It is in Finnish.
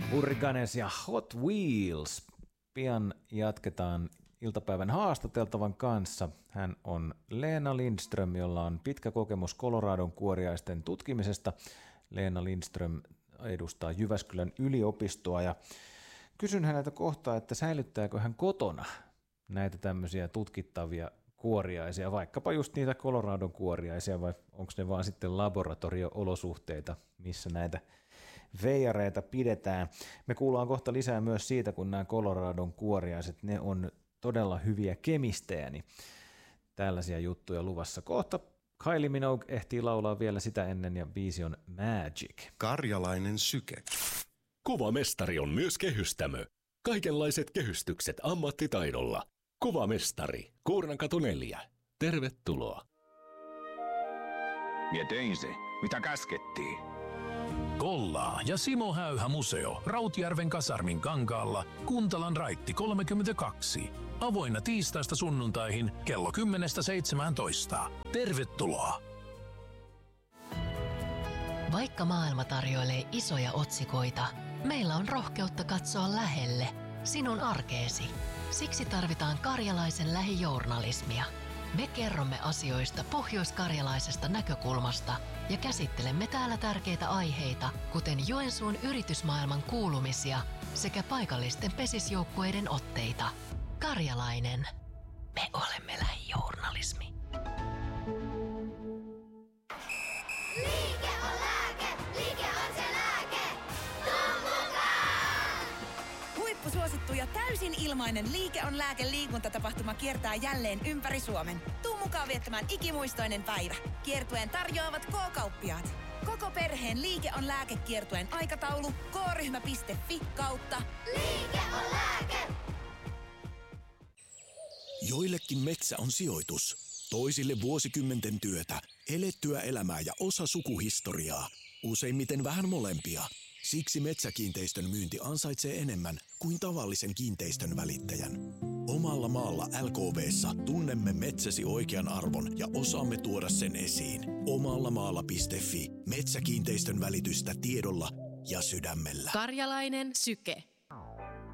Hurricanes ja Hot Wheels. Pian jatketaan iltapäivän haastateltavan kanssa. Hän on Leena Lindström, jolla on pitkä kokemus Coloradon kuoriaisten tutkimisesta. Leena Lindström edustaa Jyväskylän yliopistoa ja kysyn häneltä kohtaa, että säilyttääkö hän kotona näitä tämmöisiä tutkittavia kuoriaisia, vaikkapa just niitä Coloradon kuoriaisia, vai onko ne vaan sitten laboratorio-olosuhteita, missä näitä veijareita pidetään. Me kuullaan kohta lisää myös siitä, kun nämä Coloradon kuoriaiset, ne on todella hyviä kemistejä, niin tällaisia juttuja luvassa. Kohta Kylie Minogue ehtii laulaa vielä sitä ennen ja biisi on Magic. Karjalainen syke. Kuvamestari on myös kehystämö. Kaikenlaiset kehystykset ammattitaidolla. Kuvamestari, Kuurnankatu 4. Tervetuloa. Mie tein se, mitä käskettiin. Kollaa ja Simo Häyhä museo Rautjärven kasarmin kankaalla, Kuntalan raitti 32. Avoinna tiistaista sunnuntaihin kello 10-17. Tervetuloa! Vaikka maailma tarjoilee isoja otsikoita, meillä on rohkeutta katsoa lähelle, sinun arkeesi. Siksi tarvitaan karjalaisen lähijournalismia. Me kerromme asioista pohjoiskarjalaisesta näkökulmasta ja käsittelemme täällä tärkeitä aiheita, kuten Joensuun yritysmaailman kuulumisia sekä paikallisten pesisjoukkueiden otteita. Karjalainen. Me olemme lähijournalismi. Liike on lääke, liike on se lääke. Tuu mukaan! Huippusuosittu ja täysin ilmainen Liike on lääke -liikuntatapahtuma kiertää jälleen ympäri Suomen. Tuu mukaan viettämään ikimuistoinen päivä. Kiertueen tarjoavat K-kauppiaat. Koko perheen Liike on lääke -kiertueen aikataulu k-ryhmä.fi/. Liike on lääke! Joillekin metsä on sijoitus, toisille vuosikymmenten työtä, elettyä elämää ja osa sukuhistoriaa. Useimmiten vähän molempia. Siksi metsäkiinteistön myynti ansaitsee enemmän kuin tavallisen kiinteistön välittäjän. Omalla maalla LKV:ssa tunnemme metsäsi oikean arvon ja osaamme tuoda sen esiin. Omallamaalla.fi. Metsäkiinteistön välitystä tiedolla ja sydämellä. Karjalainen syke.